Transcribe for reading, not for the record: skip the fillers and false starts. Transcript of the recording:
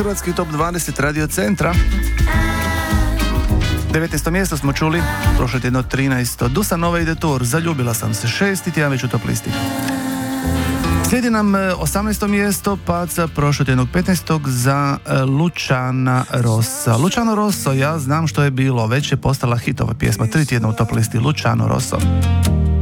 Hrvatski top 20 Radio Centra. 19. mjesto smo čuli, prošle tjedno 13. Dusan Nova ide tur, zaljubila sam se, 6. tjedan već u top listi. Slijedi nam 18. mjesto, pad sa prošle tjednog 15. za Luciana Rossa. Luciano Rosso, ja znam što je bilo, već je postala hitova pjesma, 3 tjedna u top listi, Luciano Rosso.